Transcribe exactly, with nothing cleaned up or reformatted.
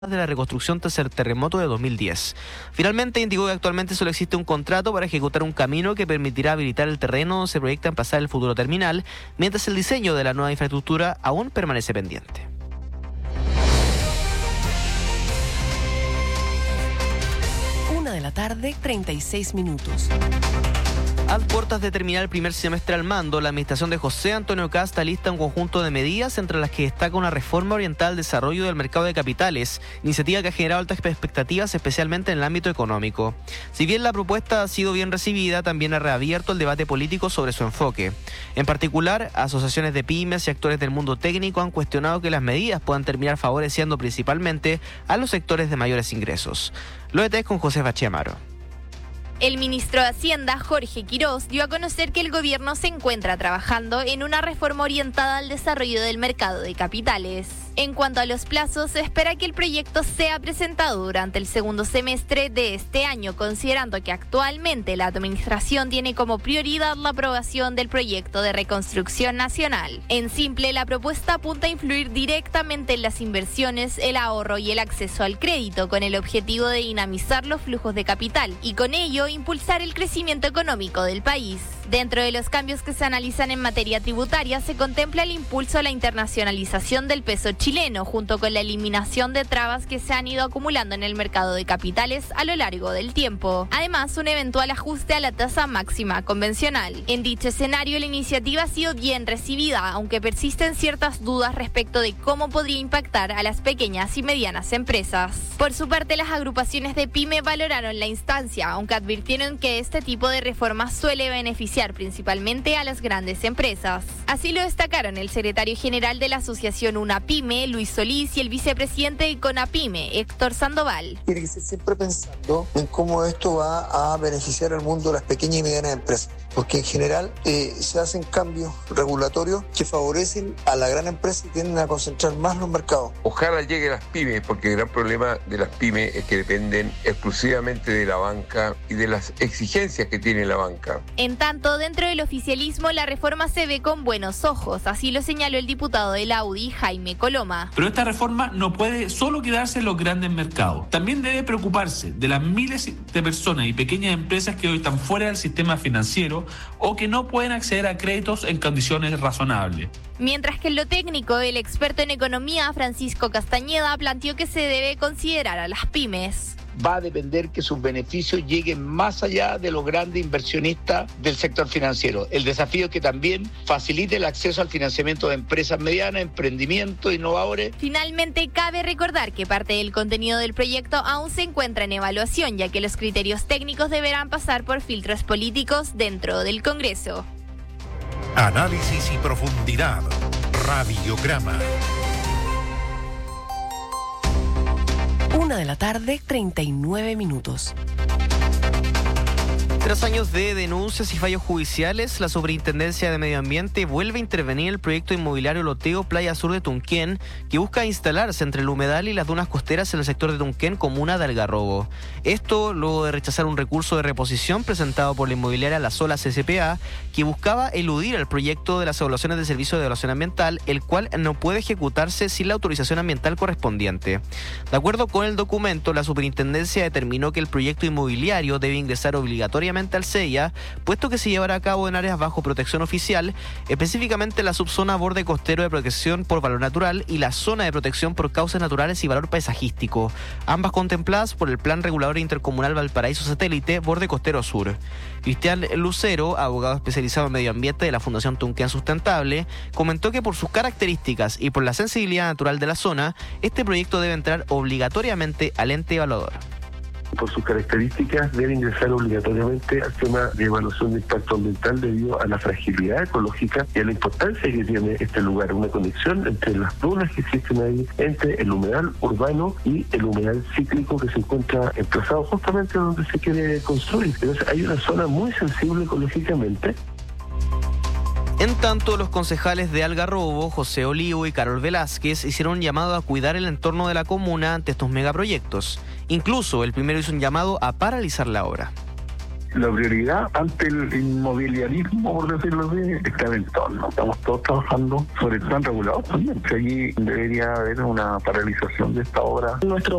de la reconstrucción tras el terremoto de dos mil diez. Finalmente indicó que actualmente solo existe un contrato para ejecutar un camino que permitirá habilitar el terreno donde se proyecta emplazar el futuro terminal, mientras el diseño de la nueva infraestructura aún permanece pendiente. Una de la tarde, treinta y seis minutos. A puertas de terminar el primer semestre al mando, la administración de José Antonio Kast alista un conjunto de medidas entre las que destaca una reforma orientada al desarrollo del mercado de capitales, iniciativa que ha generado altas expectativas especialmente en el ámbito económico. Si bien la propuesta ha sido bien recibida, también ha reabierto el debate político sobre su enfoque. En particular, asociaciones de pymes y actores del mundo técnico han cuestionado que las medidas puedan terminar favoreciendo principalmente a los sectores de mayores ingresos. Lo detalles con José Bachemaro. El ministro de Hacienda, Jorge Quirós, dio a conocer que el gobierno se encuentra trabajando en una reforma orientada al desarrollo del mercado de capitales. En cuanto a los plazos, se espera que el proyecto sea presentado durante el segundo semestre de este año, considerando que actualmente la administración tiene como prioridad la aprobación del proyecto de reconstrucción nacional. En simple, la propuesta apunta a influir directamente en las inversiones, el ahorro y el acceso al crédito, con el objetivo de dinamizar los flujos de capital y con ello impulsar el crecimiento económico del país. Dentro de los cambios que se analizan en materia tributaria, se contempla el impulso a la internacionalización del peso chileno, junto con la eliminación de trabas que se han ido acumulando en el mercado de capitales a lo largo del tiempo. Además, un eventual ajuste a la tasa máxima convencional. En dicho escenario, la iniciativa ha sido bien recibida, aunque persisten ciertas dudas respecto de cómo podría impactar a las pequeñas y medianas empresas. Por su parte, las agrupaciones de pyme valoraron la instancia, aunque advirtieron que este tipo de reformas suele beneficiar principalmente a las grandes empresas. Así lo destacaron el secretario general de la asociación UNAPYME, Luis Solís, y el vicepresidente de CONAPYME, Héctor Sandoval. Tiene que ser siempre pensando en cómo esto va a beneficiar al mundo de las pequeñas y medianas empresas, porque en general eh, se hacen cambios regulatorios que favorecen a la gran empresa y tienden a concentrar más los mercados. Ojalá llegue a las pymes, porque el gran problema de las pymes es que dependen exclusivamente de la banca y de las exigencias que tiene la banca. En tanto, dentro del oficialismo, la reforma se ve con buenos ojos, así lo señaló el diputado del A U D I, Jaime Coloma. Pero esta reforma no puede solo quedarse en los grandes mercados. También debe preocuparse de las miles de personas y pequeñas empresas que hoy están fuera del sistema financiero o que no pueden acceder a créditos en condiciones razonables. Mientras que en lo técnico, el experto en economía, Francisco Castañeda, planteó que se debe considerar a las pymes. Va a depender que sus beneficios lleguen más allá de los grandes inversionistas del sector financiero. El desafío es que también facilite el acceso al financiamiento de empresas medianas, emprendimientos, innovadores. Finalmente, cabe recordar que parte del contenido del proyecto aún se encuentra en evaluación, ya que los criterios técnicos deberán pasar por filtros políticos dentro del Congreso. Análisis y profundidad. Radiograma. Una de la tarde, treinta y nueve minutos. Tras años de denuncias y fallos judiciales, la Superintendencia de Medio Ambiente vuelve a intervenir en el proyecto inmobiliario Loteo Playa Sur de Tunquén, que busca instalarse entre el humedal y las dunas costeras en el sector de Tunquén, comuna de Algarrobo. Esto luego de rechazar un recurso de reposición presentado por la inmobiliaria La Sola C S P A, que buscaba eludir el proyecto de las evaluaciones de servicio de evaluación ambiental, el cual no puede ejecutarse sin la autorización ambiental correspondiente. De acuerdo con el documento, la Superintendencia determinó que el proyecto inmobiliario debe ingresar obligatoriamente al S E I A, puesto que se llevará a cabo en áreas bajo protección oficial, específicamente la subzona borde costero de protección por valor natural y la zona de protección por causas naturales y valor paisajístico, ambas contempladas por el Plan Regulador Intercomunal Valparaíso Satélite Borde Costero Sur. Cristian Lucero, abogado especializado en medio ambiente de la Fundación Tunquén Sustentable, comentó que por sus características y por la sensibilidad natural de la zona, este proyecto debe entrar obligatoriamente al ente evaluador. Por sus características debe ingresar obligatoriamente al tema de evaluación de impacto ambiental debido a la fragilidad ecológica y a la importancia que tiene este lugar, una conexión entre las dunas que existen ahí, entre el humedal urbano y el humedal cíclico que se encuentra emplazado justamente donde se quiere construir. Entonces hay una zona muy sensible ecológicamente. En tanto, los concejales de Algarrobo, José Olivo y Carol Velázquez, hicieron un llamado a cuidar el entorno de la comuna ante estos megaproyectos. Incluso el primero hizo un llamado a paralizar la obra. La prioridad ante el inmobiliarismo, por decirlo así, está en el entorno. Estamos todos trabajando sobre el plan regulador también. Allí debería haber una paralización de esta obra. Nuestro